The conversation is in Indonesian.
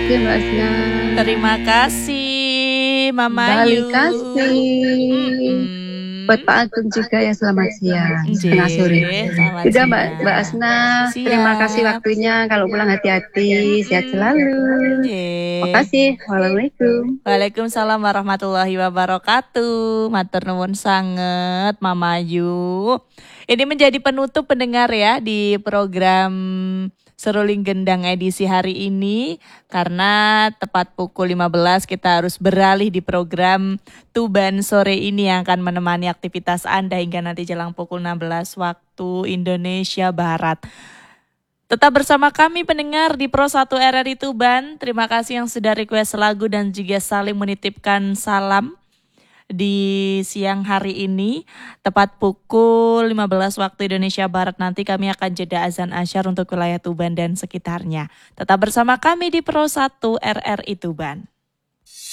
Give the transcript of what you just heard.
Oke, Mbak Asna. Terima kasih, Mama Balik Yu. kasih. Buat Pak Agung juga ya, selamat siang, setengah sore. Selamat Sudah siang. Mbak Asna, Siap. terima kasih waktunya. Kalau pulang hati-hati, sehat selalu. Makasih. Wassalamualaikum. Waalaikumsalam warahmatullahi wabarakatuh. Matur nuwun sanget Mama Yu. Ini menjadi penutup pendengar ya di program Seruling Gendang edisi hari ini. Karena tepat pukul 15 kita harus beralih di program Tuban sore ini yang akan menemani aktivitas Anda hingga nanti jelang pukul 16 waktu Indonesia Barat. Tetap bersama kami pendengar di Pro 1 RRI Tuban. Terima kasih yang sudah request lagu dan juga saling menitipkan salam di siang hari ini. Tepat pukul 15 waktu Indonesia Barat nanti kami akan jeda azan asyar untuk wilayah Tuban dan sekitarnya. Tetap bersama kami di Pro 1 RRI Tuban.